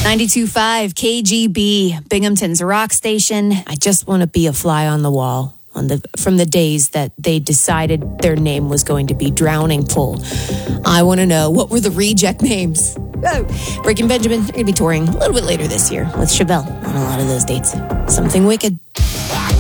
92.5 KGB, Binghamton's rock station. I just want to be a fly on the wall from the days that they decided their name was going to be Drowning Pool. I want to know, what were the reject names? Oh, Breaking Benjamin, they're going to be touring a little bit later this year with Chevelle on a lot of those dates. Something Wicked.